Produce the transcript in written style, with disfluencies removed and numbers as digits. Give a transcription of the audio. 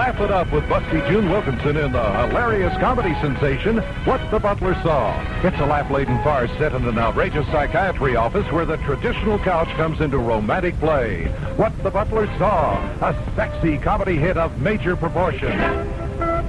Laugh It Up with Busty June Wilkinson in the hilarious comedy sensation, What the Butler Saw. It's a laugh-laden farce set in an outrageous psychiatry office where the traditional couch comes into romantic play. What the Butler Saw, a sexy comedy hit of major proportion.